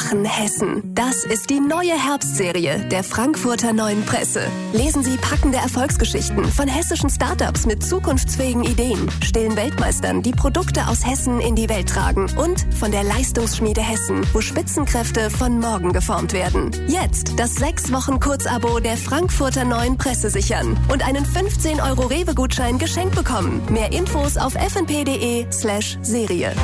machen Hessen. Das ist die neue Herbstserie der Frankfurter Neuen Presse. Lesen Sie packende Erfolgsgeschichten von hessischen Startups mit zukunftsfähigen Ideen, stillen Weltmeistern, die Produkte aus Hessen in die Welt tragen und von der Leistungsschmiede Hessen, wo Spitzenkräfte von morgen geformt werden. Jetzt das 6-Wochen-Kurzabo der Frankfurter Neuen Presse sichern und einen 15 € Rewe-Gutschein geschenkt bekommen. Mehr Infos auf fnp.de/Serie.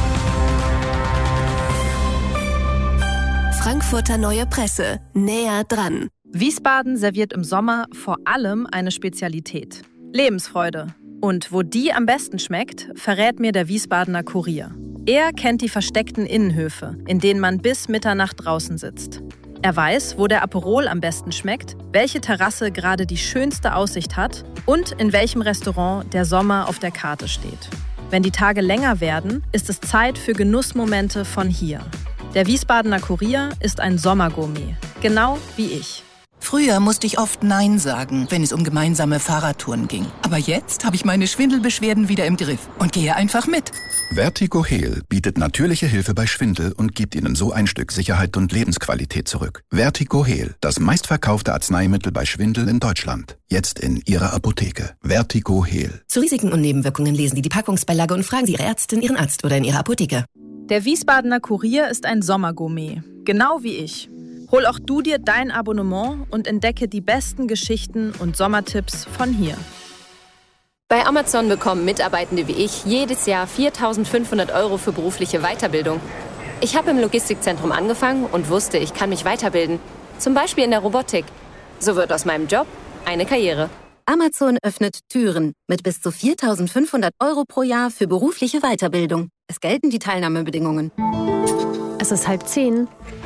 Frankfurter Neue Presse. Näher dran. Wiesbaden serviert im Sommer vor allem eine Spezialität: Lebensfreude. Und wo die am besten schmeckt, verrät mir der Wiesbadener Kurier. Er kennt die versteckten Innenhöfe, in denen man bis Mitternacht draußen sitzt. Er weiß, wo der Aperol am besten schmeckt, welche Terrasse gerade die schönste Aussicht hat und in welchem Restaurant der Sommer auf der Karte steht. Wenn die Tage länger werden, ist es Zeit für Genussmomente von hier. Der Wiesbadener Kurier ist ein Sommergourmet, genau wie ich. Früher musste ich oft Nein sagen, wenn es um gemeinsame Fahrradtouren ging. Aber jetzt habe ich meine Schwindelbeschwerden wieder im Griff und gehe einfach mit. Vertigo-Heal bietet natürliche Hilfe bei Schwindel und gibt Ihnen so ein Stück Sicherheit und Lebensqualität zurück. Vertigo-Heal, das meistverkaufte Arzneimittel bei Schwindel in Deutschland. Jetzt in Ihrer Apotheke. Vertigo-Heal. Zu Risiken und Nebenwirkungen lesen Sie die Packungsbeilage und fragen Sie Ihre Ärztin, Ihren Arzt oder in Ihrer Apotheke. Der Wiesbadener Kurier ist ein Sommergourmet, genau wie ich. Hol auch du dir dein Abonnement und entdecke die besten Geschichten und Sommertipps von hier. Bei Amazon bekommen Mitarbeitende wie ich jedes Jahr 4.500 € für berufliche Weiterbildung. Ich habe im Logistikzentrum angefangen und wusste, ich kann mich weiterbilden. Zum Beispiel in der Robotik. So wird aus meinem Job eine Karriere. Amazon öffnet Türen mit bis zu 4.500 € pro Jahr für berufliche Weiterbildung. Es gelten die Teilnahmebedingungen. Es ist 9:30.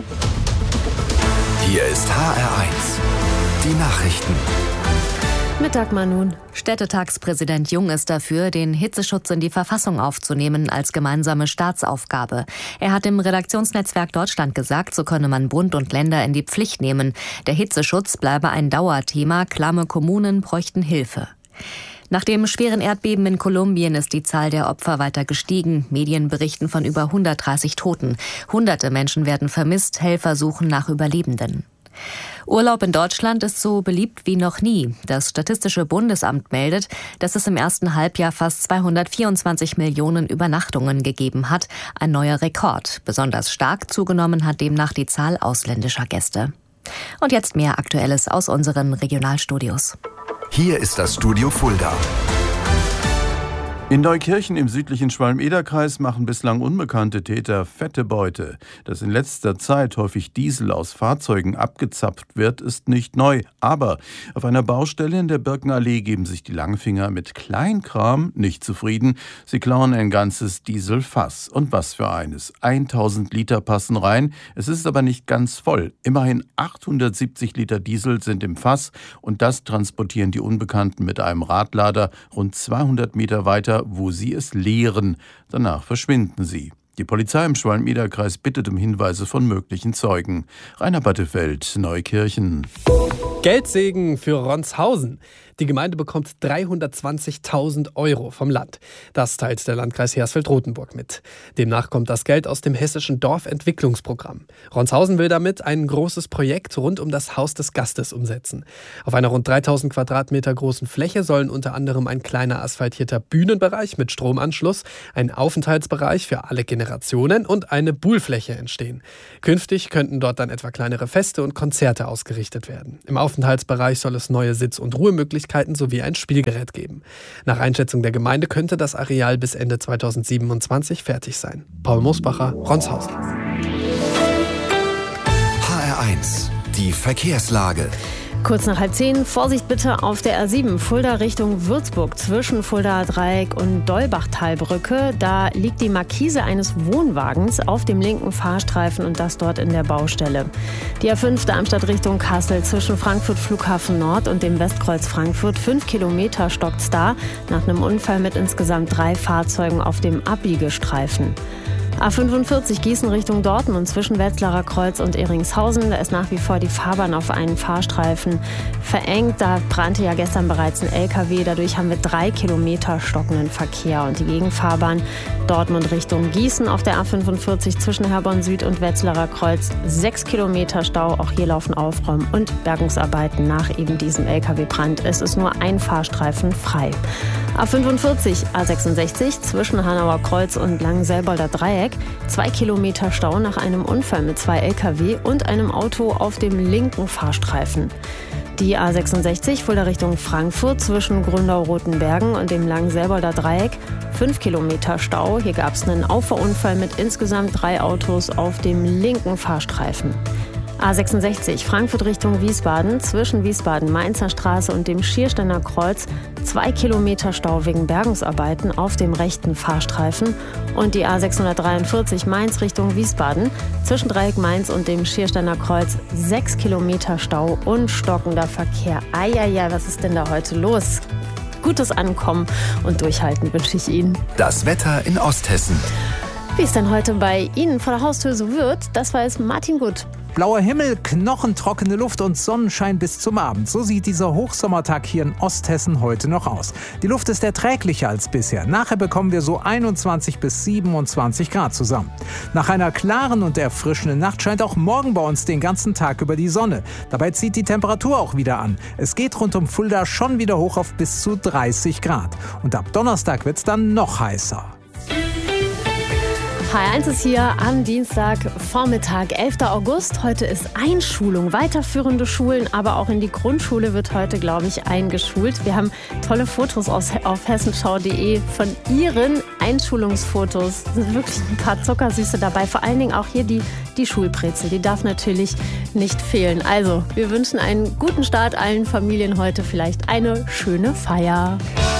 Hier ist HR1. Die Nachrichten. Mit Dagmar Nun. Städtetagspräsident Jung ist dafür, den Hitzeschutz in die Verfassung aufzunehmen als gemeinsame Staatsaufgabe. Er hat im Redaktionsnetzwerk Deutschland gesagt, so könne man Bund und Länder in die Pflicht nehmen. Der Hitzeschutz bleibe ein Dauerthema, klamme Kommunen bräuchten Hilfe. Nach dem schweren Erdbeben in Kolumbien ist die Zahl der Opfer weiter gestiegen. Medien berichten von über 130 Toten. Hunderte Menschen werden vermisst, Helfer suchen nach Überlebenden. Urlaub in Deutschland ist so beliebt wie noch nie. Das Statistische Bundesamt meldet, dass es im ersten Halbjahr fast 224 Millionen Übernachtungen gegeben hat. Ein neuer Rekord. Besonders stark zugenommen hat demnach die Zahl ausländischer Gäste. Und jetzt mehr Aktuelles aus unseren Regionalstudios. Hier ist das Studio Fulda. In Neukirchen im südlichen Schwalm-Eder-Kreis machen bislang unbekannte Täter fette Beute. Dass in letzter Zeit häufig Diesel aus Fahrzeugen abgezapft wird, ist nicht neu. Aber auf einer Baustelle in der Birkenallee geben sich die Langfinger mit Kleinkram nicht zufrieden. Sie klauen ein ganzes Dieselfass. Und was für eines. 1000 Liter passen rein. Es ist aber nicht ganz voll. Immerhin 870 Liter Diesel sind im Fass. Und das transportieren die Unbekannten mit einem Radlader rund 200 Meter weiter, wo sie es leeren. Danach verschwinden sie. Die Polizei im Schwalm-Eder-Kreis bittet um Hinweise von möglichen Zeugen. Rainer Battefeld, Neukirchen. Geldsegen für Ronshausen. Die Gemeinde bekommt 320.000 € vom Land. Das teilt der Landkreis Hersfeld-Rotenburg mit. Demnach kommt das Geld aus dem hessischen Dorfentwicklungsprogramm. Ronshausen will damit ein großes Projekt rund um das Haus des Gastes umsetzen. Auf einer rund 3000 Quadratmeter großen Fläche sollen unter anderem ein kleiner asphaltierter Bühnenbereich mit Stromanschluss, ein Aufenthaltsbereich für alle Generationen und eine Buhlfläche entstehen. Künftig könnten dort dann etwa kleinere Feste und Konzerte ausgerichtet werden. Im Aufenthaltsbereich soll es neue Sitz- und Ruhemöglichkeiten sowie ein Spielgerät geben. Nach Einschätzung der Gemeinde könnte das Areal bis Ende 2027 fertig sein. Paul Mosbacher, Ronshausen. HR1, die Verkehrslage. Kurz nach 9:30, Vorsicht bitte auf der R7 Fulda Richtung Würzburg zwischen Fuldaer Dreieck und Dolbachtalbrücke. Da liegt die Markise eines Wohnwagens auf dem linken Fahrstreifen und das dort in der Baustelle. Die A5 Darmstadt Richtung Kassel zwischen Frankfurt Flughafen Nord und dem Westkreuz Frankfurt. 5 Kilometer stockt's da nach einem Unfall mit insgesamt 3 Fahrzeugen auf dem Abbiegestreifen. A45 Gießen Richtung Dortmund zwischen Wetzlarer Kreuz und Eringshausen. Da ist nach wie vor die Fahrbahn auf einen Fahrstreifen verengt. Da brannte ja gestern bereits ein LKW. Dadurch haben wir 3 Kilometer stockenden Verkehr. Und die Gegenfahrbahn Dortmund Richtung Gießen auf der A45 zwischen Herborn Süd und Wetzlarer Kreuz. 6 Kilometer Stau. Auch hier laufen Aufräum- und Bergungsarbeiten nach eben diesem LKW-Brand. Es ist nur ein Fahrstreifen frei. A45 A66 zwischen Hanauer Kreuz und Langenselbolder Dreieck. 2 Kilometer Stau nach einem Unfall mit 2 LKW und einem Auto auf dem linken Fahrstreifen. Die A66 Fulda Richtung Frankfurt zwischen Gründau-Rotenbergen und dem Langenselbolder Dreieck. 5 Kilometer Stau. Hier gab es einen Auffahrunfall mit insgesamt 3 Autos auf dem linken Fahrstreifen. A66 Frankfurt Richtung Wiesbaden zwischen Wiesbaden-Mainzer Straße und dem Schiersteiner Kreuz. 2 Kilometer Stau wegen Bergungsarbeiten auf dem rechten Fahrstreifen. Und die A643 Mainz Richtung Wiesbaden zwischen Dreieck Mainz und dem Schiersteiner Kreuz. 6 Kilometer Stau und stockender Verkehr. Eieiei, was ist denn da heute los? Gutes Ankommen und Durchhalten wünsche ich Ihnen. Das Wetter in Osthessen. Wie es denn heute bei Ihnen vor der Haustür so wird, das weiß Martin Gut. Blauer Himmel, knochentrockene Luft und Sonnenschein bis zum Abend. So sieht dieser Hochsommertag hier in Osthessen heute noch aus. Die Luft ist erträglicher als bisher. Nachher bekommen wir so 21 bis 27 Grad zusammen. Nach einer klaren und erfrischenden Nacht scheint auch morgen bei uns den ganzen Tag über die Sonne. Dabei zieht die Temperatur auch wieder an. Es geht rund um Fulda schon wieder hoch auf bis zu 30 Grad. Und ab Donnerstag wird es dann noch heißer. HR1 ist hier am Dienstagvormittag, 11. August. Heute ist Einschulung. Weiterführende Schulen, aber auch in die Grundschule wird heute, glaube ich, eingeschult. Wir haben tolle Fotos auf hessenschau.de von Ihren Einschulungsfotos. Es sind wirklich ein paar Zuckersüße dabei. Vor allen Dingen auch hier die Schulbrezel. Die darf natürlich nicht fehlen. Also, wir wünschen einen guten Start allen Familien heute. Vielleicht eine schöne Feier.